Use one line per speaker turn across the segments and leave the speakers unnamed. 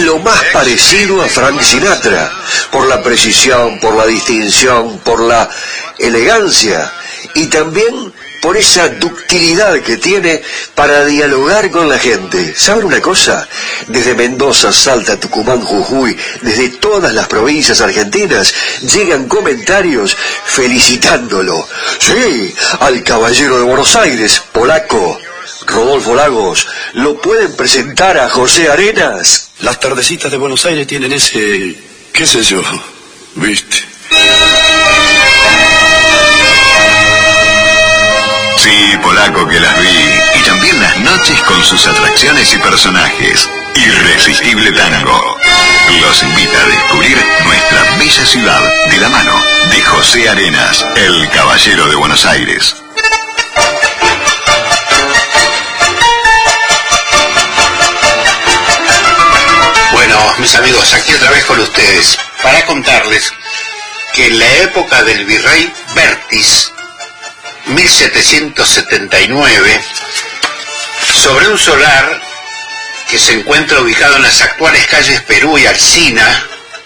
lo más parecido a Frank Sinatra, por la precisión, por la distinción, por la elegancia y también por esa ductilidad que tiene para dialogar con la gente. ¿Saben una cosa? Desde Mendoza, Salta, Tucumán, Jujuy, desde todas las provincias argentinas, llegan comentarios felicitándolo. Sí, al caballero de Buenos Aires, polaco, Rodolfo Lagos, ¿lo pueden presentar a José Arenas?
Las tardecitas de Buenos Aires tienen ese... qué sé yo, ¿viste?
Sí, polaco, que las vi. Y también las noches con sus atracciones y personajes. Irresistible Tango los invita a descubrir nuestra bella ciudad de la mano de José Arenas, el caballero de Buenos Aires.
Bueno, mis amigos, aquí otra vez con ustedes para contarles que en la época del virrey Vértiz, 1779, sobre un solar que se encuentra ubicado en las actuales calles Perú y Alsina,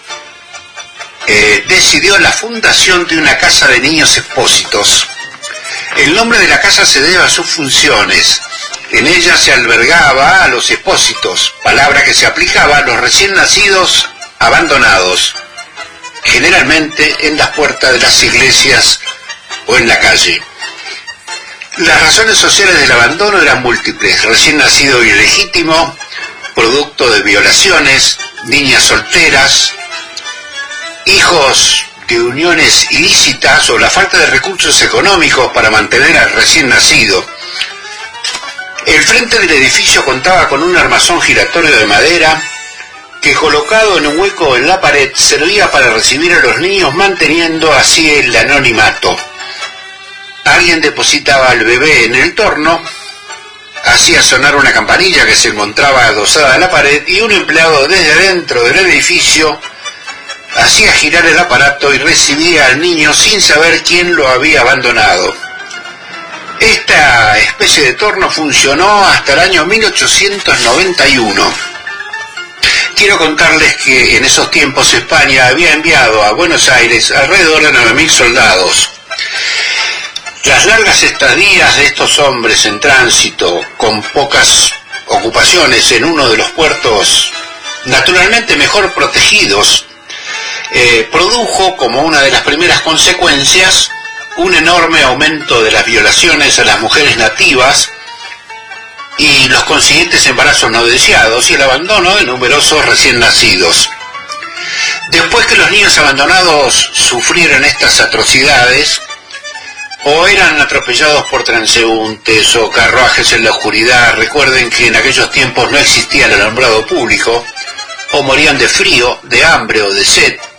decidió la fundación de una casa de niños expósitos. El nombre de la casa se debe a sus funciones. En ella se albergaba a los expósitos, palabra que se aplicaba a los recién nacidos abandonados, generalmente en las puertas de las iglesias o en la calle. Las razones sociales del abandono eran múltiples: recién nacido ilegítimo, producto de violaciones, niñas solteras, hijos de uniones ilícitas o la falta de recursos económicos para mantener al recién nacido. El frente del edificio contaba con un armazón giratorio de madera que, colocado en un hueco en la pared, servía para recibir a los niños, manteniendo así el anonimato. Alguien depositaba al bebé en el torno, hacía sonar una campanilla que se encontraba adosada a la pared y un empleado desde dentro del edificio hacía girar el aparato y recibía al niño sin saber quién lo había abandonado. Esta especie de torno funcionó hasta el año 1891. Quiero contarles que en esos tiempos España había enviado a Buenos Aires alrededor de 9.000 soldados. Las largas estadías de estos hombres en tránsito, con pocas ocupaciones en uno de los puertos naturalmente mejor protegidos, produjo como una de las primeras consecuencias un enorme aumento de las violaciones a las mujeres nativas y los consiguientes embarazos no deseados y el abandono de numerosos recién nacidos. Después que los niños abandonados sufrieron estas atrocidades, o eran atropellados por transeúntes o carruajes en la oscuridad, recuerden que en aquellos tiempos no existía el alumbrado público, o morían de frío, de hambre o de sed,